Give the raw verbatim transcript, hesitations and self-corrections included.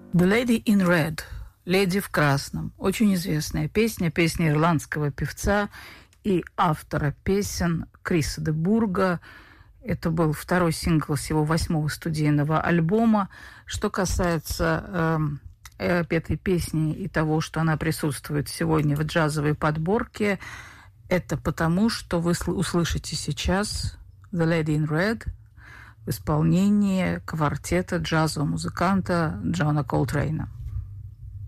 The Lady in Red, «Леди в красном». Очень известная песня, песня ирландского певца и автора песен Криса де Бурга. Это был второй сингл с его восьмого студийного альбома. Что касается э, этой песни и того, что она присутствует сегодня в джазовой подборке, это потому, что вы услышите сейчас «The Lady in Red» в исполнении квартета джазового музыканта Джона Колтрейна.